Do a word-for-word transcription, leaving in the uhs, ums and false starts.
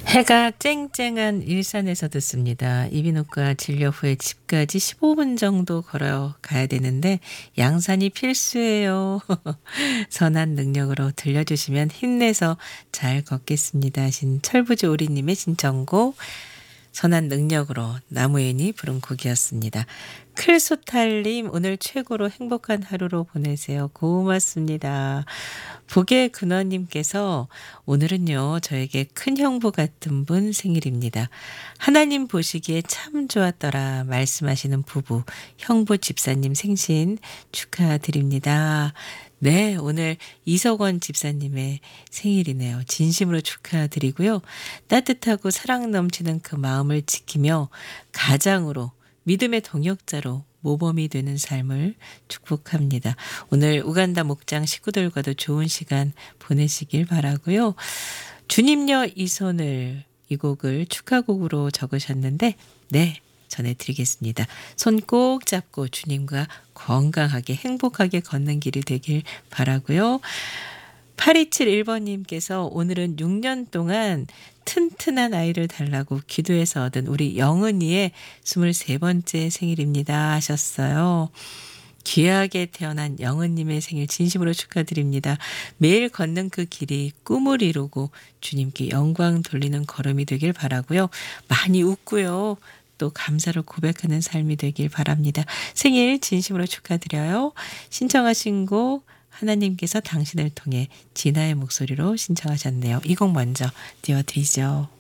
해가 쨍쨍한 일산에서 듣습니다. 이비인후과 진료 후에 집까지 십오 분 정도 걸어가야 되는데 양산이 필수예요. 선한 능력으로 들려주시면 힘내서 잘 걷겠습니다 하신 철부지 오리님의 신청곡 선한 능력으로 나무인이 부른 곡이었습니다. 클소탈님 오늘 최고로 행복한 하루로 보내세요. 고맙습니다. 북의 근원님께서 오늘은요 저에게 큰 형부 같은 분 생일입니다. 하나님 보시기에 참 좋았더라 말씀하시는 부부 형부 집사님 생신 축하드립니다. 네, 오늘 이석원 집사님의 생일이네요. 진심으로 축하드리고요. 따뜻하고 사랑 넘치는 그 마음을 지키며 가장으로 믿음의 동역자로 모범이 되는 삶을 축복합니다. 오늘 우간다 목장 식구들과도 좋은 시간 보내시길 바라고요. 주님여 이 손을 이 곡을 축하곡으로 적으셨는데 네. 전해드리겠습니다. 손 꼭 잡고 주님과 건강하게 행복하게 걷는 길이 되길 바라고요. 팔이칠일 번님께서 오늘은 육 년 동안 튼튼한 아이를 달라고 기도해서 얻은 우리 영은이의 스물세 번째 생일입니다 하셨어요. 귀하게 태어난 영은님의 생일 진심으로 축하드립니다. 매일 걷는 그 길이 꿈을 이루고 주님께 영광 돌리는 걸음이 되길 바라고요. 많이 웃고요. 또 감사를 고백하는 삶이 되길 바랍니다. 생일 진심으로 축하드려요. 신청하신 곡 하나님께서 당신을 통해 진아의 목소리로 신청하셨네요. 이 곡 먼저 띄워드리죠.